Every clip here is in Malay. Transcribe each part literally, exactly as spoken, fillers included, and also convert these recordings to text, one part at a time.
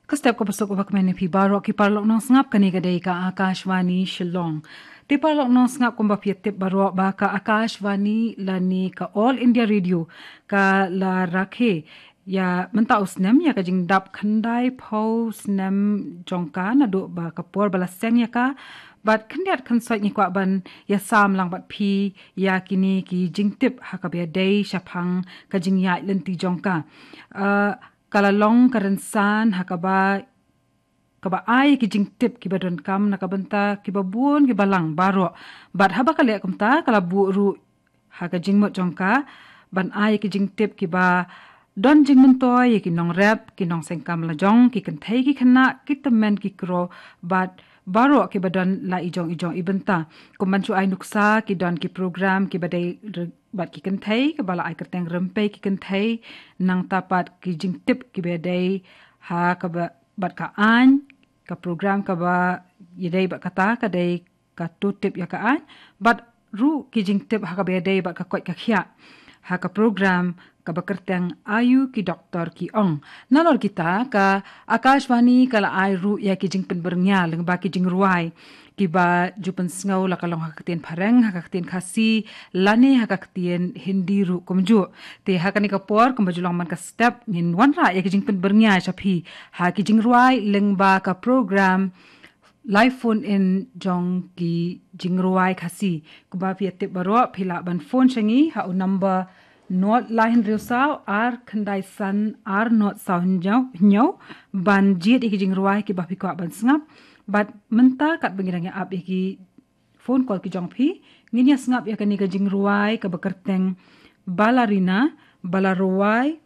Kastep ko pasok ubak meni pi barok ki parlok nang sngap kani kadai ka Akashvani Shillong. Ti parlok nang sngap kumba pi tip barok ba ka Akashvani lani ka All India Radio ka la rakhe ya menta usnem ya ka jing dap khandai pau snem jongka na do ba ka por bala seng ya ka bat khandiat khansai ni kwa ban ya sam lang bat phi ya kini ki jing tip ha ka be dai shaphang ka jing ya lenti jongka uh, kala long karensan hakaba kaba ai ki jing tip ki badon kam nakabenta ki babun ki balang baro bat haba kale kumta kala bu ru haga jing mo jongka ban ai ki jing tip ki ba don jing mentoy ki nong rap ki nong sengkam la jong ki kan thai ki khana ki tamen ki kro bat baro ki badon la ijong ijong ibenta kumban chu ai nuksa ki don ki program ki badai bat ki kan thai ke bala ai kerteng rempe ki kan thai nang tapat ki jing tip ki bedai ha ka ba bat ka an ka program ka ba yedai ba kata ka dai ka tu tip ya ka an bat ru ki jing tip ha ka bedai ba ka koi ka khia ha ka program ka ba kerteng ayu ki doktor ki ong nalor kita ka Akashvani kala ai ru ya ki jing pen bernya leng ba ki jing ruai kiba jupen sngau la kalong hakatien phareng hakatien khasi lani hakatien hindi ru kumju te hakani ka por kumba julong man ka step nin wan ra ya kijing pen bernya chapi ha kijing ruai lengba ka program live phone in jong ki jingruai khasi kuba pi te baro phila ban phone changi ha u number not line riusau ar khandai san ar not sound jau nyau ban jit ki jingruai ki ba pi ko ban sngap bat menta kat bengirang ap iki phone call ki jong phi nginya sngap ya kani ka jingruai ka bakerteng balarina balaruai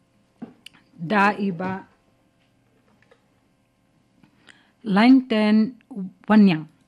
da iba line ten wanyang